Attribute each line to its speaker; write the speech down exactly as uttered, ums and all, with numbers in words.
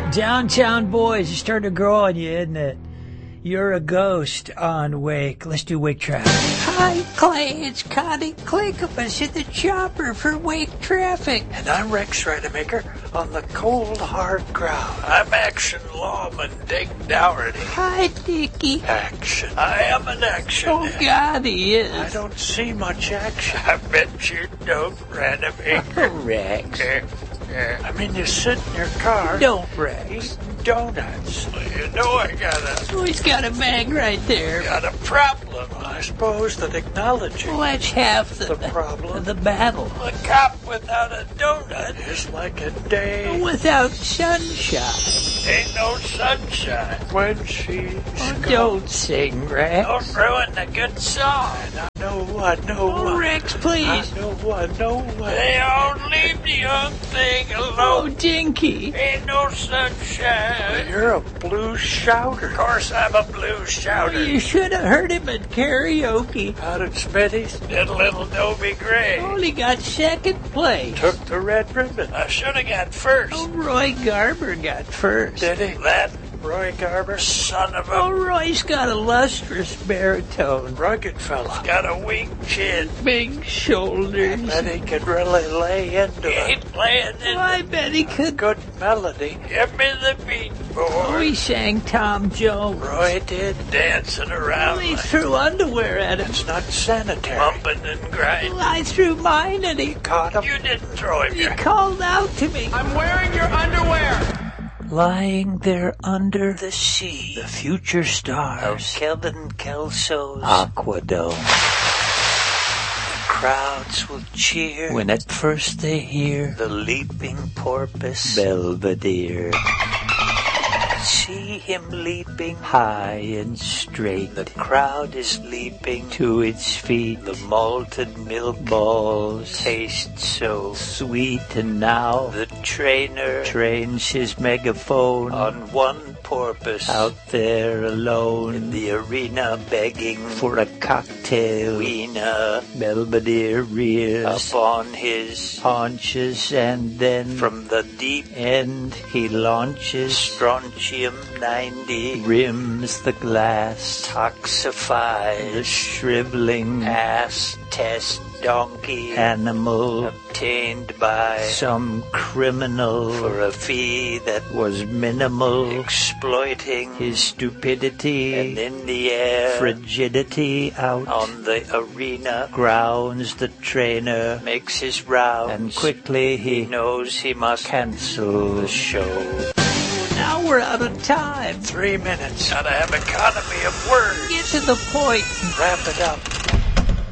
Speaker 1: Downtown Boys, it's starting to grow on you, isn't it? You're a ghost on Wake. Let's do Wake Traffic.
Speaker 2: Hi, Clay. It's Connie Clinkamus at the chopper for Wake Traffic.
Speaker 3: And I'm Rex Rademacher on the cold, hard ground. I'm Action Lawman Dick Dougherty.
Speaker 2: Hi, Dickie.
Speaker 3: Action. I am an action.
Speaker 2: Oh, God, he is.
Speaker 3: I don't see much action. I bet you don't, Rademacher.
Speaker 2: Rex.
Speaker 3: I mean, you sit in your car.
Speaker 2: Don't, Rex.
Speaker 3: Eating donuts. Well, you know I got a...
Speaker 2: Oh, he's got a bag right there.
Speaker 3: Got a problem. I suppose that acknowledging...
Speaker 2: Well, that's half the...
Speaker 3: the problem.
Speaker 2: The battle.
Speaker 3: A cop without a donut is like a day...
Speaker 2: without sunshine.
Speaker 3: Ain't no sunshine when she's
Speaker 2: Oh,
Speaker 3: gone.
Speaker 2: don't sing, Rex.
Speaker 3: Don't ruin the good song. I know, I know.
Speaker 2: Oh, Rex, please.
Speaker 3: I know, I know. They don't leave the young thing
Speaker 2: Oh,
Speaker 3: alone.
Speaker 2: Dinky.
Speaker 3: Ain't no sunshine. You're a blues shouter. Of course I'm a blues shouter.
Speaker 2: You should have heard him at karaoke.
Speaker 3: Out at Smitty's, did a little Dobie Gray.
Speaker 2: Only got second place.
Speaker 3: Took the red ribbon. I should have got first.
Speaker 2: Oh, Roy Garber got first.
Speaker 3: Did he? That Roy Garber, son of a...
Speaker 2: Oh, Roy's got a lustrous baritone.
Speaker 3: rugged fella. Got a weak chin.
Speaker 2: Big shoulders.
Speaker 3: Bet he could really lay into it. Ain't laying into
Speaker 2: Oh, I bet he could.
Speaker 3: good melody. Give me the beat, boy.
Speaker 2: Oh, he sang Tom Jones.
Speaker 3: Roy did dancing around.
Speaker 2: Well, he
Speaker 3: like
Speaker 2: threw underwear at him.
Speaker 3: it's not sanitary. Bumping and grinding.
Speaker 2: Well, I threw mine and he,
Speaker 3: Caught him. You didn't throw him.
Speaker 2: he
Speaker 3: You
Speaker 2: called out to me.
Speaker 4: I'm wearing your underwear.
Speaker 2: Lying there under the sea, the future stars of Kevin Kelso's Aquadome. Crowds will cheer when at first they hear the leaping porpoise Belvedere. See him leaping high and straight. The crowd is leaping to its feet. The malted milk balls taste so sweet. And now the trainer trains his megaphone on one porpoise out there alone in the arena begging for a cocktail. Wiener Belvedere rears up on his haunches, and then from the deep end he launches strontium ninety, rims the glass, toxify the shriveling ass test donkey animal obtained by some criminal for a fee that was minimal, exploiting his stupidity and in the air frigidity. Out on the arena grounds the trainer makes his rounds, and quickly he knows he must cancel the show. Now we're out of time.
Speaker 3: three minutes. Gotta have economy of words.
Speaker 2: Get to the point.
Speaker 3: Wrap it up.